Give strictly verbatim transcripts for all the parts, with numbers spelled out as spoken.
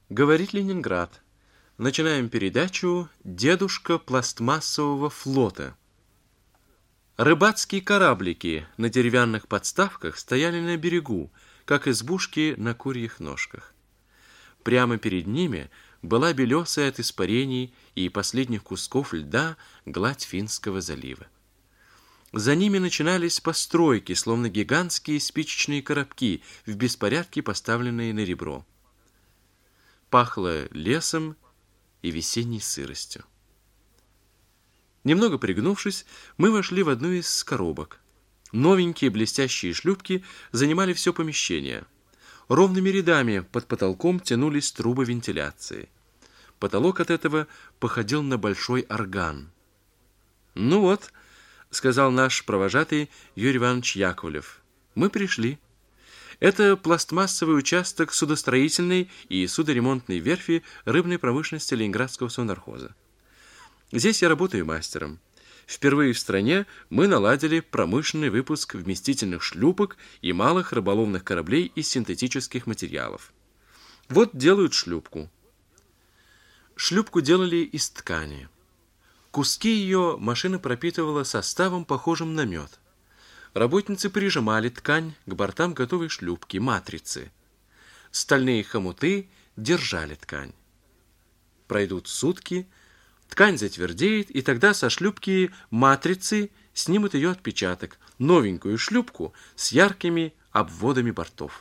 Говорит Ленинград. Начинаем передачу «Дедушка пластмассового флота». Рыбацкие кораблики на деревянных подставках стояли на берегу, как избушки на курьих ножках. Прямо перед ними была белесая от испарений и последних кусков льда гладь Финского залива. За ними начинались постройки, словно гигантские спичечные коробки, в беспорядке поставленные на ребро. Пахло лесом и весенней сыростью. Немного пригнувшись, мы вошли в одну из коробок. Новенькие блестящие шлюпки занимали все помещение. Ровными рядами под потолком тянулись трубы вентиляции. Потолок от этого походил на большой орган. «Ну вот», — сказал наш провожатый Юрий Иванович Яковлев, — «мы пришли. Это пластмассовый участок судостроительной и судоремонтной верфи рыбной промышленности Ленинградского совнархоза. Здесь я работаю мастером. Впервые в стране мы наладили промышленный выпуск вместительных шлюпок и малых рыболовных кораблей из синтетических материалов. Вот делают шлюпку. Шлюпку делали из ткани. Куски ее машина пропитывала составом, похожим на мед. Работницы прижимали ткань к бортам готовой шлюпки, матрицы. Стальные хомуты держали ткань. Пройдут сутки, ткань затвердеет, и тогда со шлюпки матрицы снимут ее отпечаток, новенькую шлюпку с яркими обводами бортов.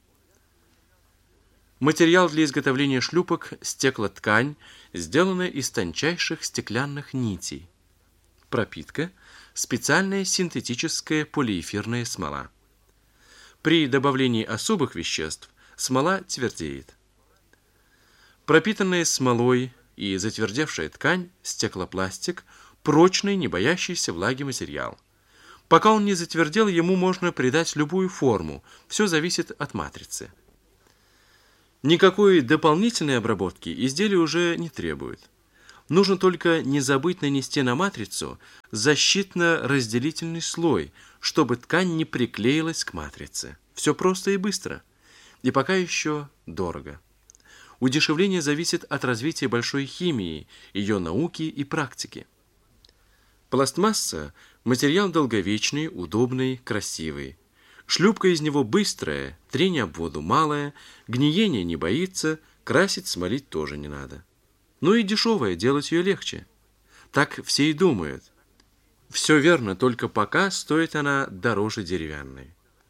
Материал для изготовления шлюпок – стеклоткань, сделанная из тончайших стеклянных нитей. Пропитка – специальная синтетическая полиэфирная смола. При добавлении особых веществ смола твердеет. Пропитанная смолой и затвердевшая ткань, стеклопластик, прочный, не боящийся влаги материал. Пока он не затвердел, ему можно придать любую форму, все зависит от матрицы. Никакой дополнительной обработки изделие уже не требует. Нужно только не забыть нанести на матрицу защитно-разделительный слой, чтобы ткань не приклеилась к матрице. Все просто и быстро. И пока еще дорого. Удешевление зависит от развития большой химии, ее науки и практики. Пластмасса – материал долговечный, удобный, красивый. Шлюпка из него быстрая, трение об воду малое, гниения не боится, красить, смолить тоже не надо. Ну и дешевая, делать ее легче. Так все и думают. Все верно, только пока стоит она дороже деревянной.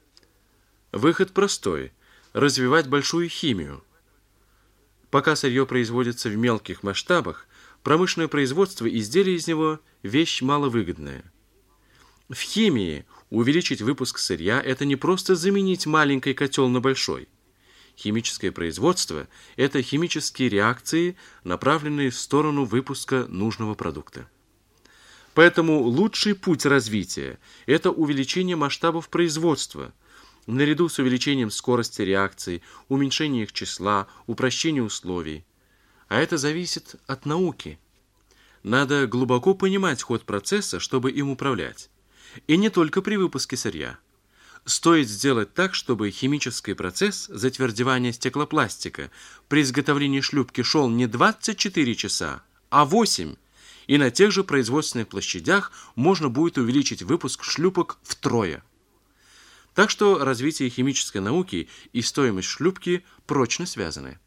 Выход простой – развивать большую химию. Пока сырье производится в мелких масштабах, промышленное производство изделий из него – вещь маловыгодная. В химии увеличить выпуск сырья – это не просто заменить маленький котел на большой. Химическое производство – это химические реакции, направленные в сторону выпуска нужного продукта. Поэтому лучший путь развития – это увеличение масштабов производства, наряду с увеличением скорости реакций, уменьшение их числа, упрощение условий. А это зависит от науки. Надо глубоко понимать ход процесса, чтобы им управлять. И не только при выпуске сырья. Стоит сделать так, чтобы химический процесс затвердевания стеклопластика при изготовлении шлюпки шел не двадцать четыре часа, а восемь, и на тех же производственных площадях можно будет увеличить выпуск шлюпок втрое. Так что развитие химической науки и стоимость шлюпки прочно связаны.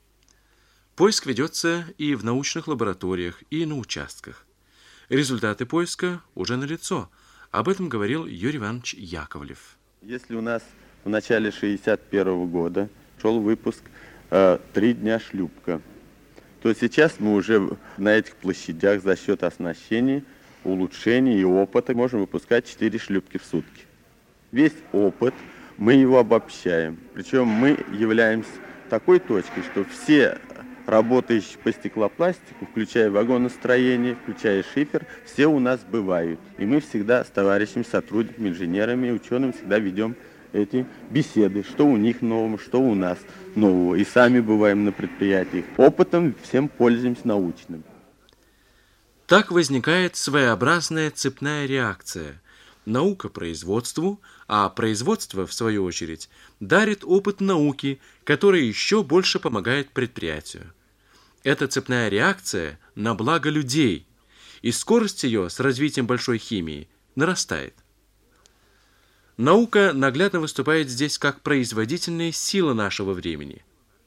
Поиск ведется и в научных лабораториях, и на участках. Результаты поиска уже налицо. Об этом говорил Юрий Иванович Яковлев. Если у нас в начале шестьдесят первого года шел выпуск э, «Три дня шлюпка», то сейчас мы уже на этих площадях за счет оснащения, улучшений и опыта можем выпускать четыре шлюпки в сутки. Весь опыт, мы его обобщаем. Причем мы являемся такой точкой, что все работающие по стеклопластику, включая вагоностроение, включая шифер, все у нас бывают. И мы всегда с товарищами, сотрудниками, инженерами и учеными всегда ведем эти беседы, что у них нового, что у нас нового. И сами бываем на предприятиях. Опытом всем пользуемся научным. Так возникает своеобразная цепная реакция. Наука производству, а производство, в свою очередь, дарит опыт науки, который еще больше помогает предприятию. Это цепная реакция на благо людей, и скорость ее с развитием большой химии нарастает. Наука наглядно выступает здесь как производительная сила нашего времени.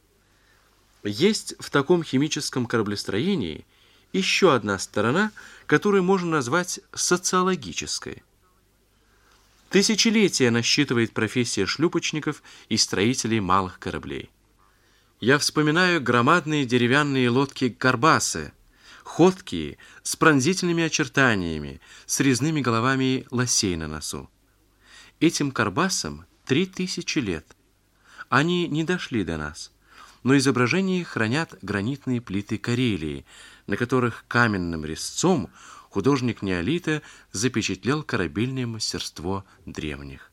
Есть в таком химическом кораблестроении еще одна сторона, которую можно назвать социологической. Тысячелетия насчитывает профессия шлюпочников и строителей малых кораблей. Я вспоминаю громадные деревянные лодки-карбасы, ходкие, с пронзительными очертаниями, с резными головами лосей на носу. Этим карбасам три тысячи лет. Они не дошли до нас, но изображения их хранят гранитные плиты Карелии, на которых каменным резцом художник неолита запечатлел корабельное мастерство древних.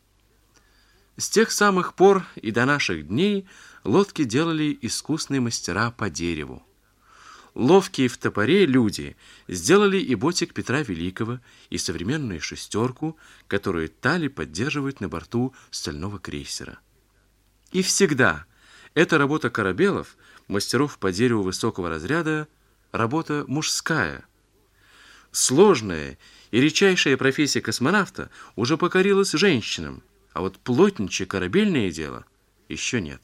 С тех самых пор и до наших дней лодки делали искусные мастера по дереву. Ловкие в топоре люди сделали и ботик Петра Великого, и современную шестерку, которую Тали поддерживает на борту стального крейсера. И всегда эта работа корабелов, мастеров по дереву высокого разряда, работа мужская. Сложная и редчайшая профессия космонавта уже покорилась женщинам, а вот плотничье корабельное дело еще нет.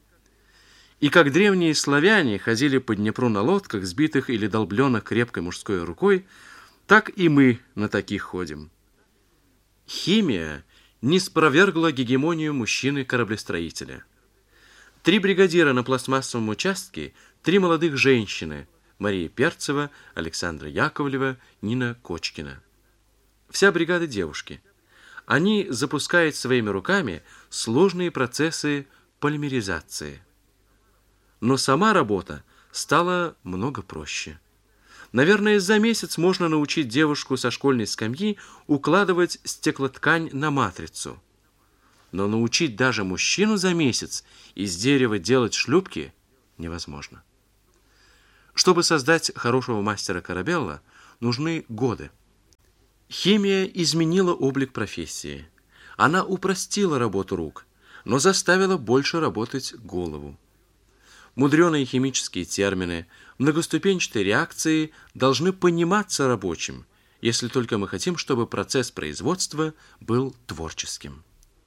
И как древние славяне ходили по Днепру на лодках, сбитых или долбленных крепкой мужской рукой, так и мы на таких ходим. Химия не спровергла гегемонию мужчины-кораблестроителя. Три бригадира на пластмассовом участке, три молодых женщины – Мария Перцева, Александра Яковлева, Нина Кочкина. Вся бригада девушки. Они запускают своими руками сложные процессы полимеризации. Но сама работа стала много проще. Наверное, за месяц можно научить девушку со школьной скамьи укладывать стеклоткань на матрицу. Но научить даже мужчину за месяц из дерева делать шлюпки невозможно. Чтобы создать хорошего мастера корабелла, нужны годы. Химия изменила облик профессии. Она упростила работу рук, но заставила больше работать голову. Мудреные химические термины, многоступенчатые реакции должны пониматься рабочим, если только мы хотим, чтобы процесс производства был творческим.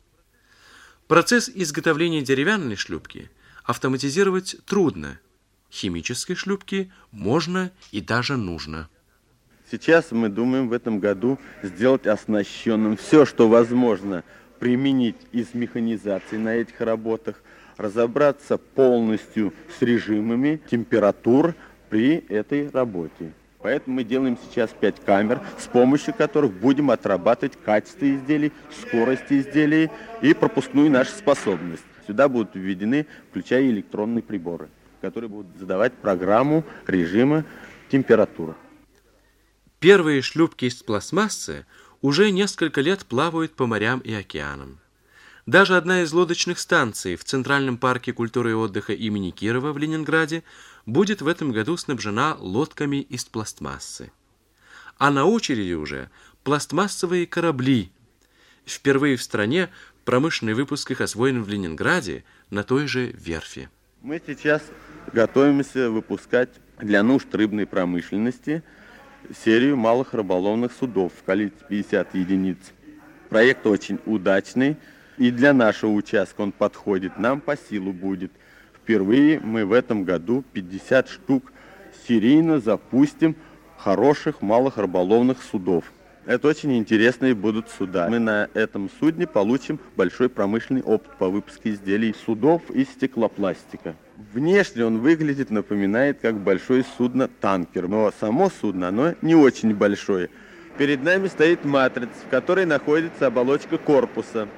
Процесс изготовления деревянной шлюпки автоматизировать трудно. Химической шлюпки можно и даже нужно. Сейчас мы думаем в этом году сделать оснащенным все, что возможно применить из механизации на этих работах, разобраться полностью с режимами температур при этой работе. Поэтому мы делаем сейчас пять камер, с помощью которых будем отрабатывать качество изделий, скорость изделий и пропускную нашу способность. Сюда будут введены, включая электронные приборы, которые будут задавать программу режима температуры. Первые шлюпки из пластмассы уже несколько лет плавают по морям и океанам. Даже одна из лодочных станций в Центральном парке культуры и отдыха имени Кирова в Ленинграде будет в этом году снабжена лодками из пластмассы. А на очереди уже пластмассовые корабли. Впервые в стране промышленный выпуск их освоен в Ленинграде на той же верфи. Мы сейчас готовимся выпускать для нужд рыбной промышленности серию малых рыболовных судов в количестве пятьдесят единиц. Проект очень удачный, и для нашего участка он подходит, нам по силу будет. Впервые мы в этом году пятьдесят штук серийно запустим хороших малых рыболовных судов. Это очень интересные будут суда. Мы на этом судне получим большой промышленный опыт по выпуску изделий судов из стеклопластика. Внешне он выглядит, напоминает, как большое судно-танкер, но само судно, оно не очень большое. Перед нами стоит матрица, в которой находится оболочка корпуса,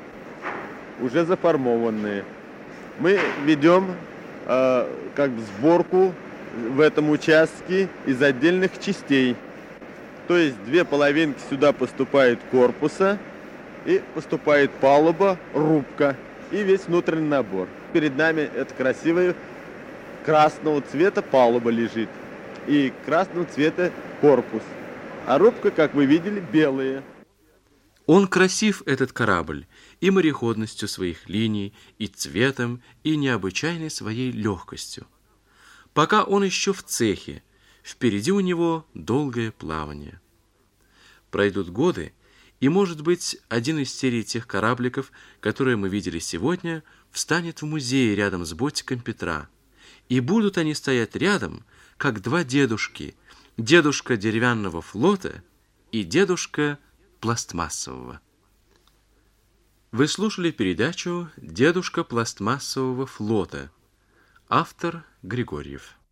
уже заформованные. Мы ведем э, как бы сборку в этом участке из отдельных частей. То есть две половинки сюда поступает корпуса, и поступает палуба, рубка и весь внутренний набор. Перед нами это красивая красного цвета палуба лежит и красного цвета корпус. А рубка, как вы видели, белая. Он красив, этот корабль, и мореходностью своих линий, и цветом, и необычайной своей легкостью. Пока он еще в цехе, впереди у него долгое плавание. Пройдут годы, и, может быть, один из серий тех корабликов, которые мы видели сегодня, встанет в музее рядом с бортиком Петра. И будут они стоять рядом, как два дедушки, дедушка деревянного флота и дедушка пластмассового. Вы слушали передачу «Дедушка пластмассового флота». Автор Григорьев.